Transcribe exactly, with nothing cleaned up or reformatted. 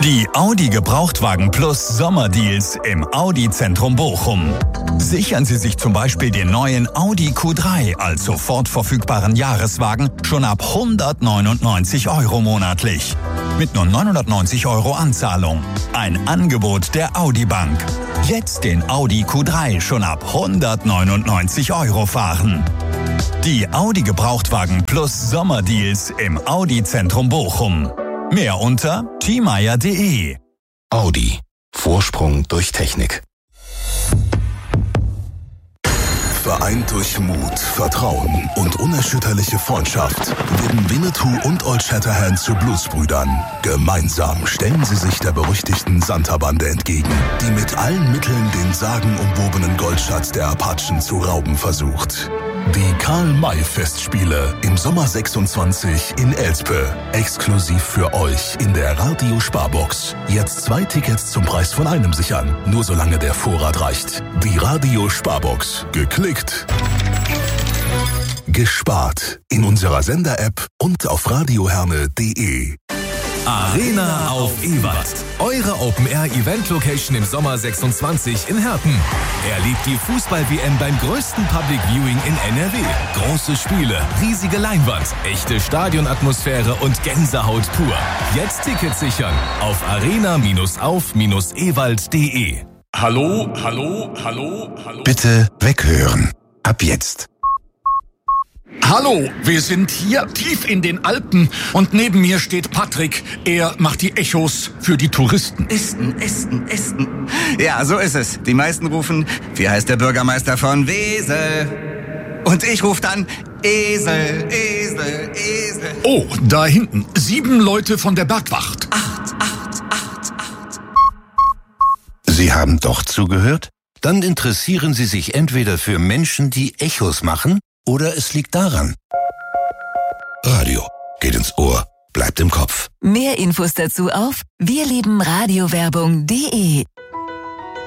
Die Audi Gebrauchtwagen Plus Sommerdeals im Audi Zentrum Bochum. Sichern Sie sich zum Beispiel den neuen Audi Q drei als sofort verfügbaren Jahreswagen schon ab hundertneunundneunzig Euro monatlich. Mit nur neunhundertneunzig Euro Anzahlung. Ein Angebot der Audi Bank. Jetzt den Audi Q drei schon ab hundertneunundneunzig Euro fahren. Die Audi Gebrauchtwagen Plus Sommerdeals im Audi Zentrum Bochum. Mehr unter thiemeyer punkt de. Audi. Vorsprung durch Technik. Vereint durch Mut, Vertrauen und unerschütterliche Freundschaft werden Winnetou und Old Shatterhand zu Bluesbrüdern. Gemeinsam stellen sie sich der berüchtigten Santa-Bande entgegen, die mit allen Mitteln den sagenumwobenen Goldschatz der Apachen zu rauben versucht. Die Karl-May-Festspiele im Sommer sechsundzwanzig in Elspe. Exklusiv für euch in der Radio-Sparbox. Jetzt zwei Tickets zum Preis von einem sichern. Nur solange der Vorrat reicht. Die Radio-Sparbox. Geklickt. Gespart. In unserer Sender-App und auf radioherne punkt de. Arena auf Ewald. Eure Open-Air-Event-Location im Sommer sechsundzwanzig in Herten. Erlebt die Fußball-W M beim größten Public Viewing in N R W. Große Spiele, riesige Leinwand, echte Stadionatmosphäre und Gänsehaut pur. Jetzt Tickets sichern auf arena auf ewald punkt de. Hallo, hallo, hallo, hallo. Bitte weghören. Ab jetzt. Hallo, wir sind hier tief in den Alpen und neben mir steht Patrick. Er macht die Echos für die Touristen. Esten, Esten, Esten. Ja, so ist es. Die meisten rufen, wie heißt der Bürgermeister von Wesel? Und ich rufe dann, Esel, Esel, Esel. Oh, da hinten, sieben Leute von der Bergwacht. Acht, acht, acht, acht. Sie haben doch zugehört? Dann interessieren Sie sich entweder für Menschen, die Echos machen, oder es liegt daran. Radio geht ins Ohr, bleibt im Kopf. Mehr Infos dazu auf wir lieben radiowerbung punkt de.